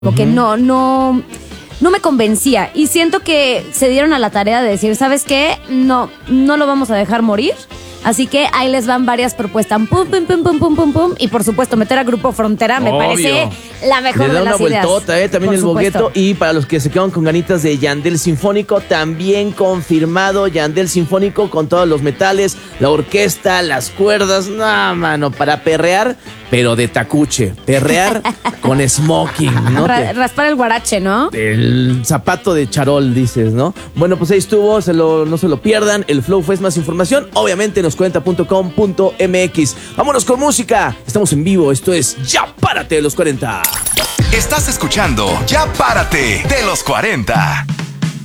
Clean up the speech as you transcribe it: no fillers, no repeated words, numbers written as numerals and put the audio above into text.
Como que no me convencía. Y siento que se dieron a la tarea de decir, ¿sabes qué? No lo vamos a dejar morir. Así que ahí les van varias propuestas. Pum, pum, pum, pum, pum, pum, pum. Y por supuesto, meter a Grupo Frontera me parece la mejor de las ideas. Le da una vueltota, también el bogueto. Y para los que se quedan con ganitas de Yandel Sinfónico, también confirmado Yandel Sinfónico con todos los metales, la orquesta, las cuerdas. No, mano, para perrear, pero de tacuche. Perrear con smoking, ¿no? Raspar el guarache, ¿no? El zapato de charol, dices, ¿no? Bueno, pues ahí estuvo, no se lo pierdan. El Flow Fest, más información, obviamente en los40.com.mx. Vámonos con música. Estamos en vivo, esto es Ya Párate de los 40. Estás escuchando Ya Párate de los 40.